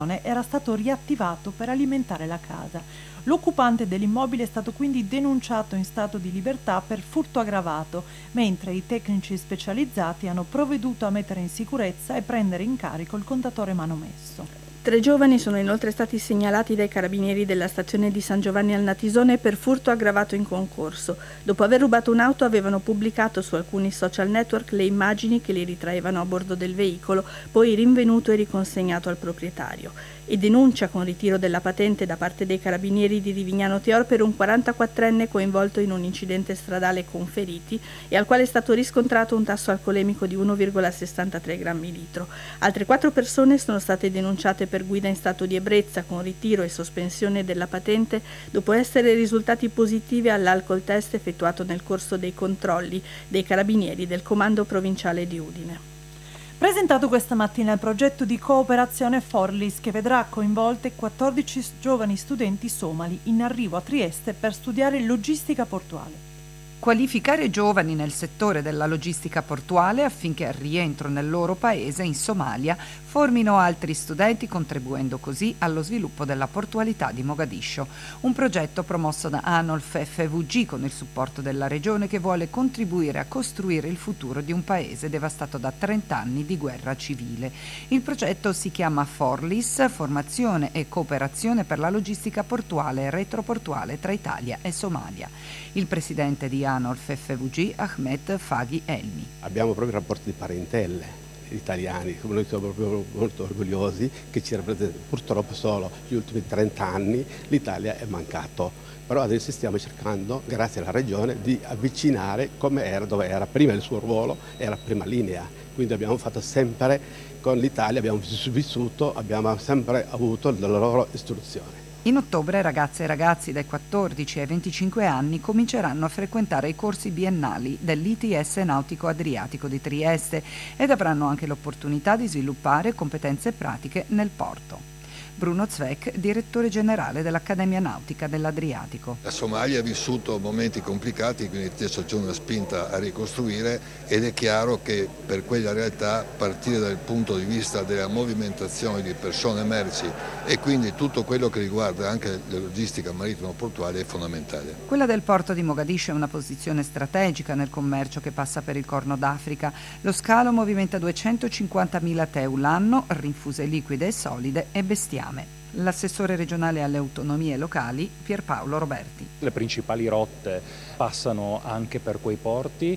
era stato riattivato per alimentare la casa. L'occupante dell'immobile è stato quindi denunciato in stato di libertà per furto aggravato, mentre i tecnici specializzati hanno provveduto a mettere in sicurezza e prendere in carico il contatore manomesso. 3 giovani sono inoltre stati segnalati dai carabinieri della stazione di San Giovanni al Natisone per furto aggravato in concorso. Dopo aver rubato un'auto avevano pubblicato su alcuni social network le immagini che li ritraevano a bordo del veicolo, poi rinvenuto e riconsegnato al proprietario. E denuncia con ritiro della patente da parte dei carabinieri di Rivignano Teor per un 44enne coinvolto in un incidente stradale con feriti e al quale è stato riscontrato un tasso alcolemico di 1,63 grammi litro. Altre 4 persone sono state denunciate per guida in stato di ebbrezza con ritiro e sospensione della patente dopo essere risultati positivi all'alcol test effettuato nel corso dei controlli dei carabinieri del Comando Provinciale di Udine. Presentato questa mattina il progetto di cooperazione Forlis che vedrà coinvolte 14 giovani studenti somali in arrivo a Trieste per studiare logistica portuale. Qualificare giovani nel settore della logistica portuale affinché al rientro nel loro paese, in Somalia, formino altri studenti, contribuendo così allo sviluppo della portualità di Mogadiscio. Un progetto promosso da ANOLF FVG con il supporto della regione che vuole contribuire a costruire il futuro di un paese devastato da 30 anni di guerra civile. Il progetto si chiama Forlis, formazione e cooperazione per la logistica portuale e retroportuale tra Italia e Somalia. Il presidente di ANOLF FVG, Ahmed Faghi Elmi. Abbiamo proprio rapporti di parentele italiani, come noi siamo proprio molto orgogliosi che ci rappresentano. Purtroppo solo gli ultimi 30 anni l'Italia è mancato, però adesso stiamo cercando, grazie alla regione, di avvicinare come era, dove era prima il suo ruolo, era prima linea, quindi abbiamo fatto sempre con l'Italia, abbiamo vissuto, abbiamo sempre avuto la loro istruzione. In ottobre ragazze e ragazzi dai 14 ai 25 anni cominceranno a frequentare i corsi biennali dell'ITS Nautico Adriatico di Trieste ed avranno anche l'opportunità di sviluppare competenze pratiche nel porto. Bruno Zweck, direttore generale dell'Accademia Nautica dell'Adriatico. La Somalia ha vissuto momenti complicati, quindi adesso c'è una spinta a ricostruire ed è chiaro che per quella realtà partire dal punto di vista della movimentazione di persone e merci e quindi tutto quello che riguarda anche la logistica marittimo-portuale è fondamentale. Quella del porto di Mogadiscio è una posizione strategica nel commercio che passa per il Corno d'Africa. Lo scalo movimenta 250.000 TEU l'anno, rinfuse liquide e solide e bestiame. L'assessore regionale alle autonomie locali Pierpaolo Roberti. Le principali rotte passano anche per quei porti,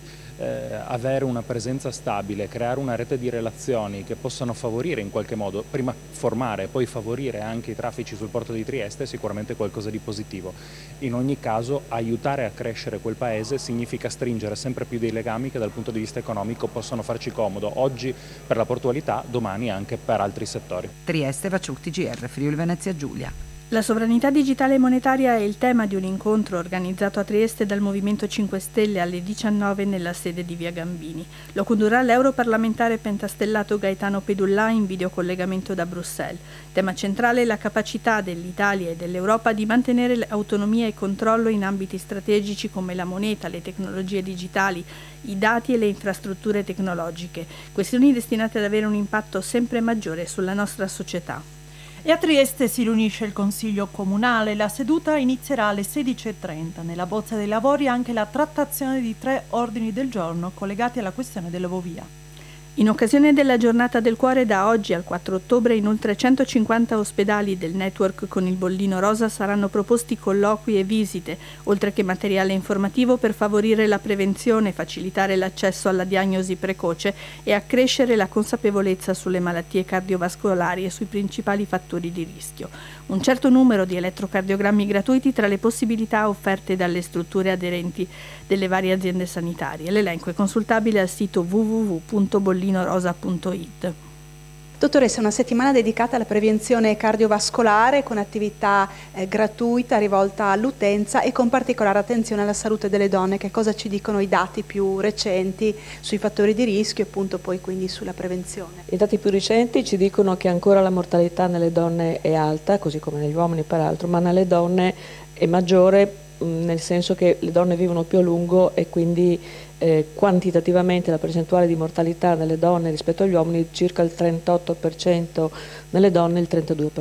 avere una presenza stabile, creare una rete di relazioni che possano favorire in qualche modo, prima formare e poi favorire anche i traffici sul porto di Trieste è sicuramente qualcosa di positivo. In ogni caso aiutare a crescere quel paese significa stringere sempre più dei legami che dal punto di vista economico possono farci comodo, oggi per la portualità, domani anche per altri settori. Trieste, Vaciuc, TGR, Friuli Venezia Giulia. La sovranità digitale e monetaria è il tema di un incontro organizzato a Trieste dal Movimento 5 Stelle alle 19 nella sede di Via Gambini. Lo condurrà l'europarlamentare pentastellato Gaetano Pedullà in videocollegamento da Bruxelles. Tema centrale è la capacità dell'Italia e dell'Europa di mantenere autonomia e controllo in ambiti strategici come la moneta, le tecnologie digitali, i dati e le infrastrutture tecnologiche, questioni destinate ad avere un impatto sempre maggiore sulla nostra società. E a Trieste si riunisce il Consiglio Comunale. La seduta inizierà alle 16:30. Nella bozza dei lavori anche la trattazione di 3 ordini del giorno collegati alla questione dell'ovovia. In occasione della Giornata del Cuore, da oggi al 4 ottobre in oltre 150 ospedali del network con il bollino rosa saranno proposti colloqui e visite, oltre che materiale informativo per favorire la prevenzione, facilitare l'accesso alla diagnosi precoce e accrescere la consapevolezza sulle malattie cardiovascolari e sui principali fattori di rischio. Un certo numero di elettrocardiogrammi gratuiti tra le possibilità offerte dalle strutture aderenti delle varie aziende sanitarie. L'elenco è consultabile al sito www.bollinorosa.it. Dottoressa, una settimana dedicata alla prevenzione cardiovascolare con attività gratuita rivolta all'utenza e con particolare attenzione alla salute delle donne. Che cosa ci dicono i dati più recenti sui fattori di rischio e appunto poi quindi sulla prevenzione? I dati più recenti ci dicono che ancora la mortalità nelle donne è alta, così come negli uomini peraltro, ma nelle donne è maggiore nel senso che le donne vivono più a lungo e quindi quantitativamente la percentuale di mortalità nelle donne rispetto agli uomini circa il 38% nelle donne e il 32%